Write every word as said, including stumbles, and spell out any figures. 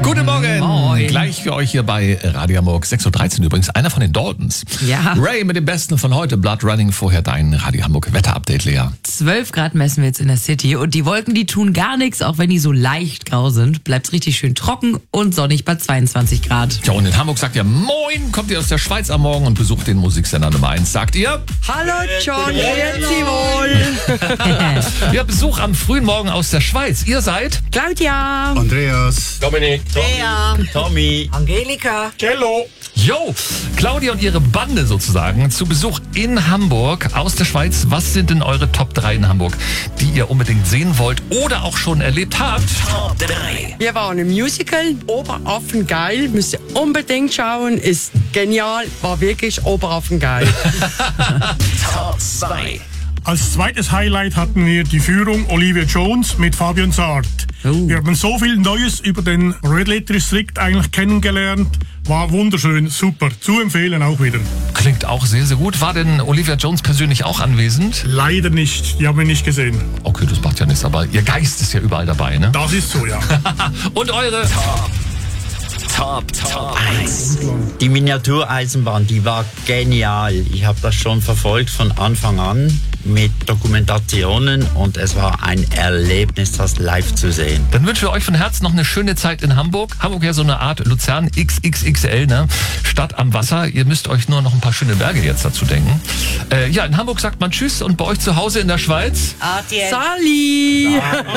Guten Morgen. Moin. Gleich für euch hier bei Radio Hamburg sechs Uhr dreizehn übrigens. Einer von den Daltons. Ja. Ray mit dem Besten von heute. Blood Running. Vorher dein Radio Hamburg Wetter-Update, Lea. zwölf Grad messen wir jetzt in der City und die Wolken, die tun gar nichts, auch wenn die so leicht grau sind. Bleibt's richtig schön trocken und sonnig bei zweiundzwanzig Grad. Ja, und in Hamburg sagt ihr Moin, kommt ihr aus der Schweiz am Morgen und besucht den Musiksender Nummer eins. Sagt ihr? Hallo John, grüezi wohl. Ja, Besuch am frühen Morgen aus der Schweiz. Ihr seid? Claudia. Andreas. Dominik. Bea. Tommy. Angelika. Cello. Jo, Claudia und ihre Bande sozusagen zu Besuch in Hamburg aus der Schweiz. Was sind denn eure Top drei in Hamburg, die ihr unbedingt sehen wollt oder auch schon erlebt habt? Top drei. Wir waren im Musical, Oberaffen geil, müsst ihr unbedingt schauen, ist genial, war wirklich Oberaffen geil. Top zwei. Als zweites Highlight hatten wir die Führung Olivia Jones mit Fabian Zart. Oh. Wir haben so viel Neues über den Red Light District eigentlich kennengelernt. War wunderschön, super. Zu empfehlen auch wieder. Klingt auch sehr, sehr gut. War denn Olivia Jones persönlich auch anwesend? Leider nicht, die haben wir nicht gesehen. Okay, das macht ja nichts, aber ihr Geist ist ja überall dabei, ne? Das ist so, ja. Und eure Top, Top, Top eins. Die Miniatureisenbahn, die war genial. Ich habe das schon verfolgt von Anfang an mit Dokumentationen und es war ein Erlebnis, das live zu sehen. Dann wünschen wir euch von Herzen noch eine schöne Zeit in Hamburg. Hamburg ja so eine Art Luzern X X X L, ne? Stadt am Wasser. Ihr müsst euch nur noch ein paar schöne Berge jetzt dazu denken. Äh, ja, in Hamburg sagt man Tschüss und bei euch zu Hause in der Schweiz? Sali.